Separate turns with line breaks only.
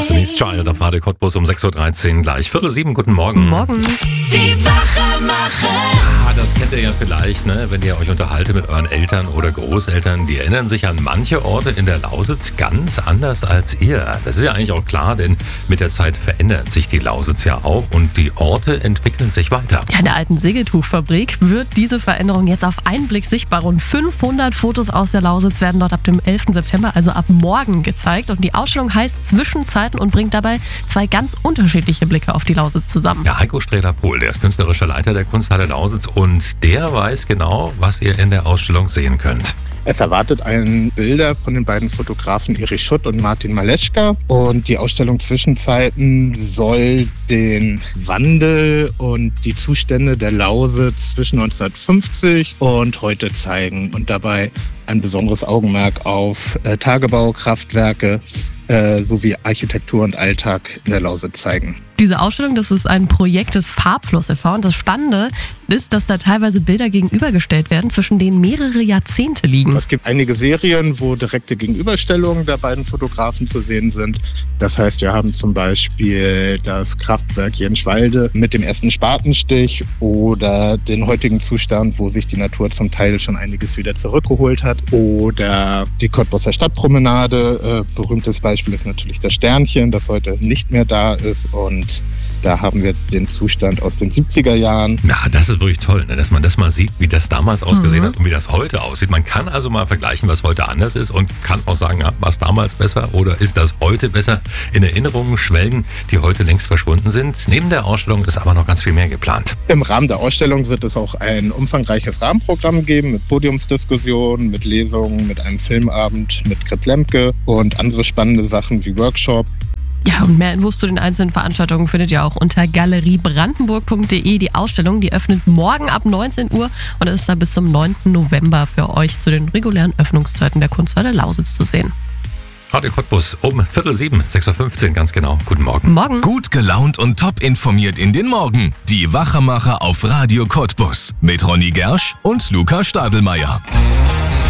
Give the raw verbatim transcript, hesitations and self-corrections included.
Destiny's Child auf Radio Cottbus um sechs Uhr dreizehn gleich. Viertel sieben, guten Morgen.
Morgen.
Die Wachmacher.
Ah, das kennt ihr ja vielleicht, ne? Wenn ihr euch unterhaltet mit euren Eltern oder Großeltern. Die erinnern sich an manche Orte in der Lausitz ganz anders als ihr. Das ist ja eigentlich auch klar, denn mit der Zeit verändert sich die Lausitz ja auch und die Orte entwickeln sich weiter.
Ja, in der alten Segeltuchfabrik wird diese Veränderung jetzt auf einen Blick sichtbar. Rund fünfhundert Fotos aus der Lausitz werden dort ab dem elften September, also ab morgen, gezeigt. Und die Ausstellung heißt Zwischenzeiten und bringt dabei zwei ganz unterschiedliche Blicke auf die Lausitz zusammen.
Ja, Heiko Strehler-Pohl, der ist künstlerischer Leiter der Kunsthalle Lausitz und der weiß genau, was ihr in der Ausstellung sehen könnt.
Es erwartet einen Bilder von den beiden Fotografen Erich Schutt und Martin Maleschka. Und die Ausstellung Zwischenzeiten soll den Wandel und die Zustände der Lausitz zwischen neunzehnhundertfünfzig und heute zeigen und dabei ein besonderes Augenmerk auf äh, Tagebaukraftwerke äh, sowie Architektur und Alltag in der Lausitz zeigen.
Diese Ausstellung, das ist ein Projekt des Farbfluss e V und das Spannende ist, dass da teilweise Bilder gegenübergestellt werden, zwischen denen mehrere Jahrzehnte liegen.
Es gibt einige Serien, wo direkte Gegenüberstellungen der beiden Fotografen zu sehen sind. Das heißt, wir haben zum Beispiel das Kraftwerk Jenschwalde mit dem ersten Spatenstich oder den heutigen Zustand, wo sich die Natur zum Teil schon einiges wieder zurückgeholt hat. Oder die Cottbuser Stadtpromenade. Äh, berühmtes Beispiel ist natürlich das Sternchen, das heute nicht mehr da ist. Und da haben wir den Zustand aus den siebziger Jahren.
Na, das ist wirklich toll, ne? Dass man das mal sieht, wie das damals ausgesehen
Mhm.
hat und wie das heute aussieht. Man kann also mal vergleichen, was heute anders ist und kann auch sagen, ja, war es damals besser oder ist das heute besser? In Erinnerungen schwelgen, die heute längst verschwunden sind. Neben der Ausstellung ist aber noch ganz viel mehr geplant.
Im Rahmen der Ausstellung wird es auch ein umfangreiches Rahmenprogramm geben mit Podiumsdiskussionen, mit Lesungen, mit einem Filmabend mit Grit Lemke und andere spannende Sachen wie Workshop.
Ja, und mehr Infos zu den einzelnen Veranstaltungen findet ihr auch unter galeriebrandenburg punkt de. Die Ausstellung, die öffnet morgen ab neunzehn Uhr und ist dann bis zum neunten November für euch zu den regulären Öffnungszeiten der Kunsthalle Lausitz zu sehen.
Radio Cottbus um Viertel sieben, sechs Uhr fünfzehn, ganz genau. Guten Morgen.
Morgen.
Gut gelaunt und top informiert in den Morgen. Die Wachmacher auf Radio Cottbus mit Ronny Gersch und Luca Stadelmeier.